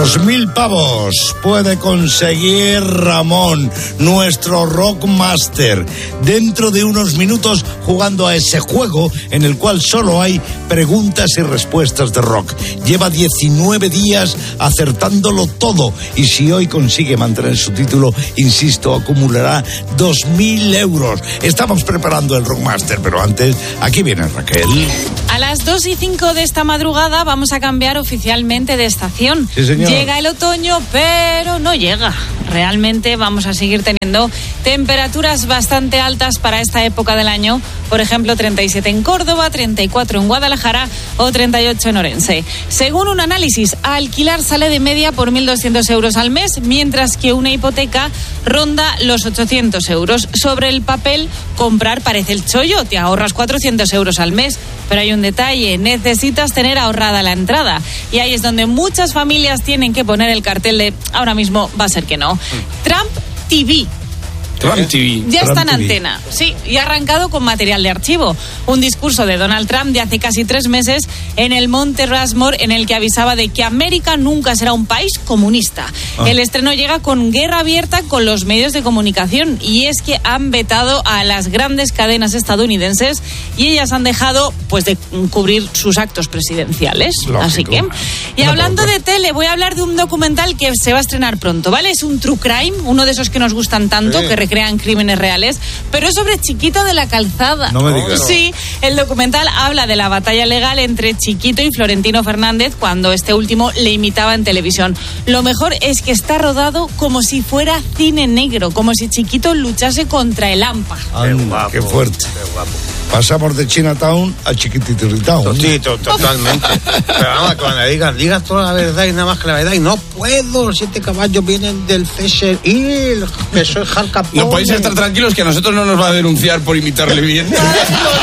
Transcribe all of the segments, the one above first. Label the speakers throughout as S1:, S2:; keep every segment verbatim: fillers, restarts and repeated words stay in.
S1: Dos mil pavos puede conseguir Ramón, nuestro Rockmaster, dentro de unos minutos jugando a ese juego en el cual solo hay preguntas y respuestas de rock. Lleva diecinueve días acertándolo todo y si hoy consigue mantener su título, insisto, acumulará dos mil euros. Estamos preparando el Rockmaster, pero antes, aquí viene Raquel.
S2: A las dos y cinco de esta madrugada vamos a cambiar oficialmente de estación.
S1: Sí, señor.
S2: Llega el otoño, pero no llega. Realmente vamos a seguir teniendo temperaturas bastante altas para esta época del año. Por ejemplo, treinta y siete en Córdoba, treinta y cuatro en Guadalajara o treinta y ocho en Orense. Según un análisis, alquilar sale de media por mil doscientos euros al mes, mientras que una hipoteca ronda los ochocientos euros. Sobre el papel, comprar parece el chollo, te ahorras cuatrocientos euros al mes. Pero hay un detalle, necesitas tener ahorrada la entrada. Y ahí es donde muchas familias tienen que poner el cartel de ahora mismo va a ser que no. Trump T V.
S3: Trump T V.
S2: Ya
S1: Trump
S2: está en
S1: T V.
S2: antena, sí, y ha arrancado con material de archivo. Un discurso de Donald Trump de hace casi tres meses en el Monte Rushmore, en el que avisaba de que América nunca será un país comunista. Ah. El estreno llega con guerra abierta con los medios de comunicación, y es que han vetado a las grandes cadenas estadounidenses y ellas han dejado pues de cubrir sus actos presidenciales.
S1: Lógico.
S2: Así que, y
S1: Una
S2: hablando
S1: pauta.
S2: de tele, voy a hablar de un documental que se va a estrenar pronto, ¿vale? Es un true crime, uno de esos que nos gustan tanto,
S1: Sí.
S2: que crean crímenes reales, pero es sobre Chiquito de la Calzada.
S1: No me digas.
S2: Sí, el documental habla de la batalla legal entre Chiquito y Florentino Fernández cuando este último le imitaba en televisión. Lo mejor es que está rodado como si fuera cine negro, como si Chiquito luchase contra el AMPA.
S1: Anda, qué fuerte.
S3: Qué guapo.
S1: Pasamos de Chinatown a Chiquititown.
S3: Totito, totalmente. Pero vamos, cuando le digas, digas toda la verdad y nada más que la verdad. Y no puedo, los siete caballos vienen del César Hill, que soy Al Capone.
S4: No podéis estar tranquilos que a nosotros no nos va a denunciar por imitarle bien.
S5: Diversión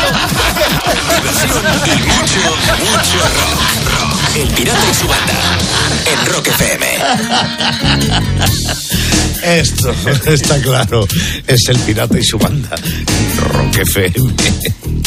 S5: y mucho, mucho rock. rock. El Pirata y su banda. En Rock F M.
S1: Esto está claro. Es el Pirata y su banda. Rock F M.